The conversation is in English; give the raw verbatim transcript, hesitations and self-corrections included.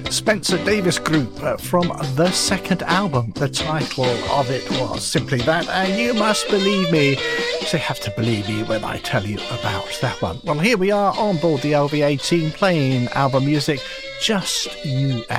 Spencer Davis Group uh, from the second album. The title of it was simply that, and you must believe me. So you have to believe me when I tell you about that one. Well, here we are on board the L V eighteen playing album music, just you and